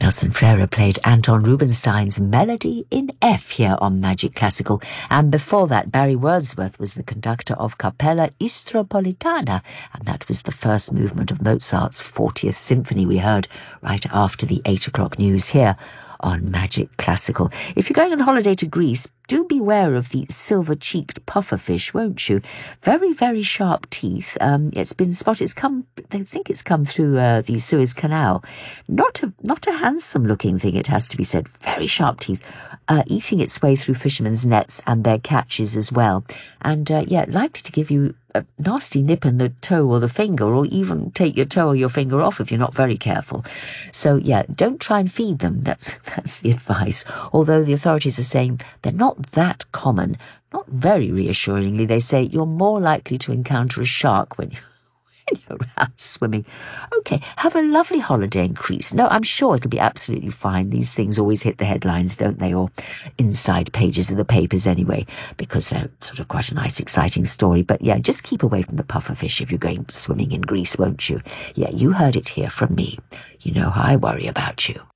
Nelson Freire played Anton Rubinstein's Melody in F here on Magic Classical, and before that Barry Wordsworth was the conductor of Capella Istropolitana, and that was the first movement of Mozart's 40th Symphony we heard right after the 8 o'clock news here on Magic Classical. If you're going on holiday to Greece, do beware of the silver-cheeked pufferfish, won't you? Very, very sharp teeth. It's been spotted. They think it's come through the Suez Canal. Not a handsome-looking thing, it has to be said. Very sharp teeth. Eating its way through fishermen's nets and their catches as well. And, likely to give you a nasty nip in the toe or the finger, or even take your toe or your finger off if you're not very careful. So, don't try and feed them. That's the advice. Although the authorities are saying they're not that common. Not very reassuringly, they say you're more likely to encounter a shark when you're out swimming. Okay, have a lovely holiday in Greece. No, I'm sure it'll be absolutely fine. These things always hit the headlines, don't they? Or inside pages of the papers anyway, because they're sort of quite a nice, exciting story. But just keep away from the pufferfish if you're going swimming in Greece, won't you? Yeah, you heard it here from me. You know how I worry about you.